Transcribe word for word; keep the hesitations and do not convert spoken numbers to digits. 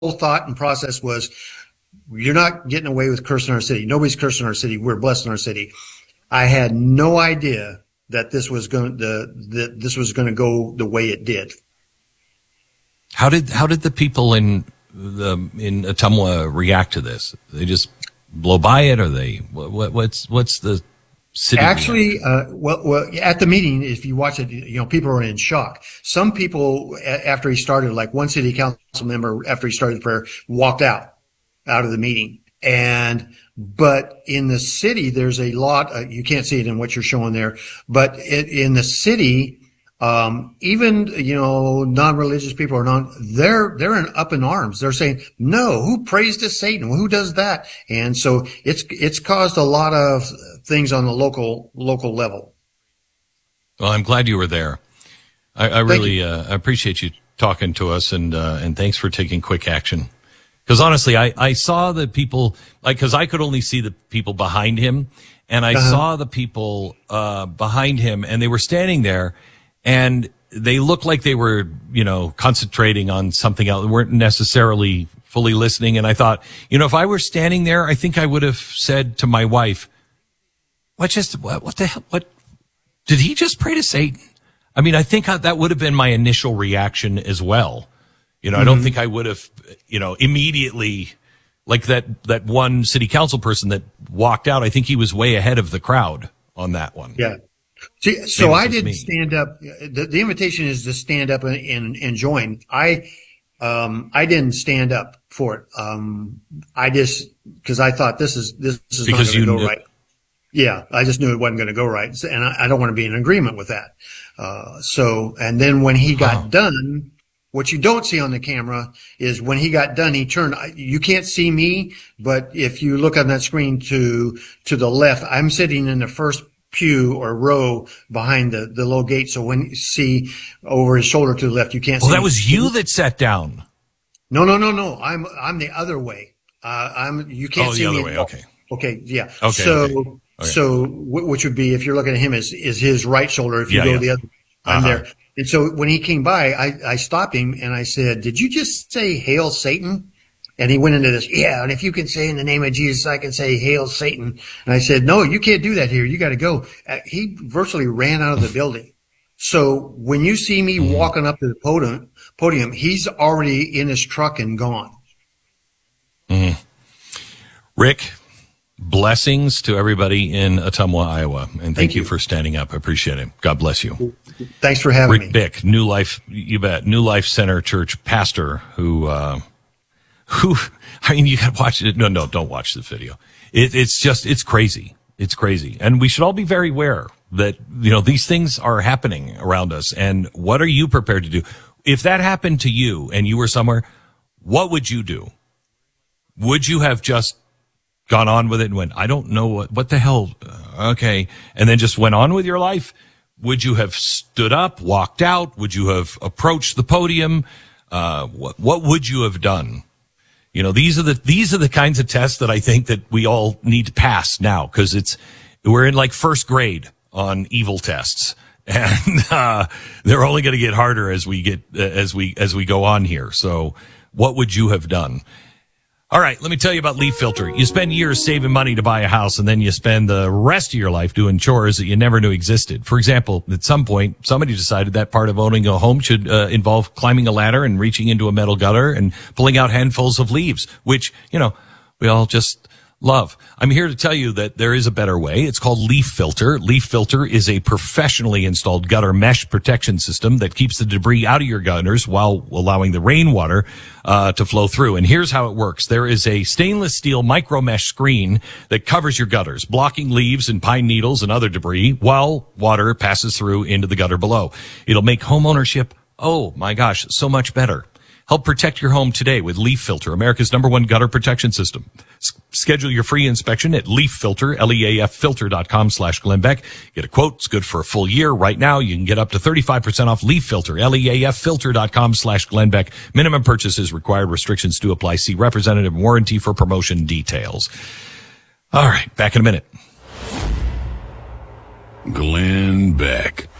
thought and process was, you're not getting away with cursing our city. Nobody's cursing our city. We're blessed in our city. I had no idea that this was going to, that this was going to go the way it did. How did, how did the people in the, in Ottumwa react to this? They just blow by it, or they, what, what's, what's the city? Actually, uh, well, well, at the meeting, if you watch it, you know, people are in shock. Some people, after he started, like one city council member, after he started the prayer, walked out, out of the meeting. And, but in the city, there's a lot, uh, you can't see it in what you're showing there, but it, in the city, um, even, you know, non-religious people are non, they're, they're in, up in arms. They're saying, no, who prays to Satan? Who does that? And so it's, it's caused a lot of things on the local, local level. Well, I'm glad you were there. I, I really, uh, I appreciate you talking to us, and, uh, and thanks for taking quick action. Because honestly, I, I saw the people, like, because I could only see the people behind him, and I uh-huh. saw the people uh behind him, and they were standing there, and they looked like they were, you know, concentrating on something else. They weren't necessarily fully listening. And I thought, you know, if I were standing there, I think I would have said to my wife, "What just what, what the hell? What did he just pray to Satan?" I mean, I think that would have been my initial reaction as well. You know, mm-hmm. I don't think I would have, you know, immediately, like that, that one city council person that walked out. I think he was way ahead of the crowd on that one. Yeah. See, so I didn't me. stand up. The, the invitation is to stand up and, and, and join. I, um, I didn't stand up for it. Um, I just, cause I thought this is, this is because not going to go knew. right. Yeah. I just knew it wasn't going to go right. And I, I don't want to be in agreement with that. Uh, so, and then when he got huh. done, what you don't see on the camera is when he got done, he turned, you can't see me, but if you look on that screen to, to the left, I'm sitting in the first pew or row behind the, the low gate. So when you see over his shoulder to the left, you can't well, see. Well, that was you that sat down. No, no, no, no. I'm, I'm the other way. Uh, I'm, you can't oh, see the me. other way. Okay. Okay. Yeah. Okay. So, okay. Okay. so which would be, if you're looking at him, is, is his right shoulder. If you yeah, go yeah. the other, I'm uh-huh. there. And so when he came by, I, I stopped him and I said, "Did you just say hail Satan?" And he went into this, yeah, and if you can say in the name of Jesus, I can say hail Satan. And I said, "No, you can't do that here. You got to go." Uh, he virtually ran out of the building. So when you see me mm-hmm. walking up to the podium, podium, he's already in his truck and gone. Mm-hmm. Rick, blessings to everybody in Ottumwa, Iowa. And thank, thank you. you for standing up. I appreciate it. God bless you. Thanks for having Rick me. Rick Bick, New Life, you bet, New Life Center Church pastor who, uh, who, I mean, you got to watch it. No, no, don't watch the video. It, it's just, it's crazy. It's crazy. And we should all be very aware that, you know, these things are happening around us. And what are you prepared to do? If that happened to you and you were somewhere, what would you do? Would you have just gone on with it and went, I don't know what, what the hell. Uh, okay. And then just went on with your life? Would you have stood up, walked out? Would you have approached the podium? Uh, what, what would you have done? You know, these are the, these are the kinds of tests that I think that we all need to pass now, because it's, we're in like first grade on evil tests. And, uh, they're only going to get harder as we get, uh, as we, as we go on here. So what would you have done? All right, let me tell you about Leaf Filter. You spend years saving money to buy a house, and then you spend the rest of your life doing chores that you never knew existed. For example, at some point, somebody decided that part of owning a home should uh, involve climbing a ladder and reaching into a metal gutter and pulling out handfuls of leaves, which, you know, we all just love. I'm here to tell you that there is a better way. It's called Leaf Filter. Leaf Filter is a professionally installed gutter mesh protection system that keeps the debris out of your gutters while allowing the rainwater uh to flow through. And here's how it works. There is a stainless steel micro mesh screen that covers your gutters, blocking leaves and pine needles and other debris while water passes through into the gutter below. It'll make home ownership, oh my gosh, so much better. Help protect your home today with Leaf Filter, America's number one gutter protection system. S- schedule your free inspection at Leaf Filter, L E A F filter dot com slash Glenn Beck. Get a quote. It's good for a full year. Right now, you can get up to thirty-five percent off Leaf Filter, L E A F filter dot com slash Glenn Beck. Minimum purchases required. Restrictions do apply. See representative warranty for promotion details. All right, back in a minute. Glenn Beck.